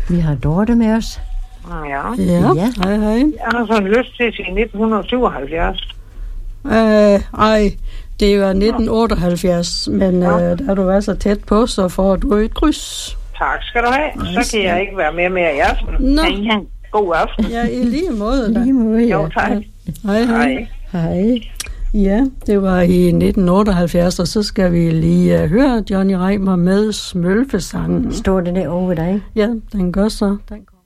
Vi har Dorte med os. Ja. Ja. Hej. Jeg har sådan lyst til at sige 1977. Det var 1978, men der du var så tæt på, så får du et kryds. Tak skal du have. Så kan jeg ikke være med mere i aften. Nå. God aften. Ja, i lige måde. Lige måde, ja. Jo, tak. Hej. Ja, det var i 1978, og så skal vi lige høre Johnny Reimer med Smølfesangen. Står det der over ved dig? Ja, den gør så. Den går.